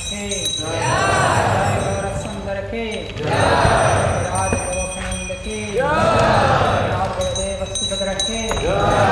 के जय गौर सुंदर के राज गोखनंद के राज गुरुदेव सुभद्रा के